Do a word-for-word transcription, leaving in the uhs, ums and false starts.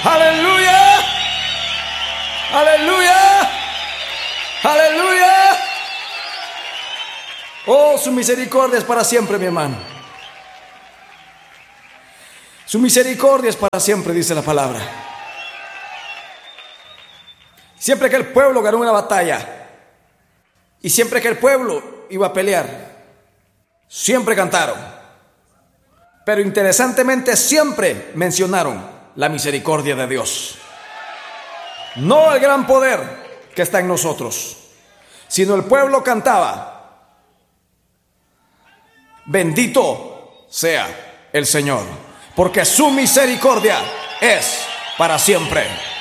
Aleluya. Aleluya. Aleluya. Oh, su misericordia es para siempre, mi hermano. Su misericordia es para siempre, dice la palabra. Siempre que el pueblo ganó una batalla y siempre que el pueblo iba a pelear, siempre cantaron. Pero interesantemente siempre mencionaron la misericordia de Dios. No el gran poder que está en nosotros, sino el pueblo cantaba: bendito sea el Señor, porque su misericordia es para siempre.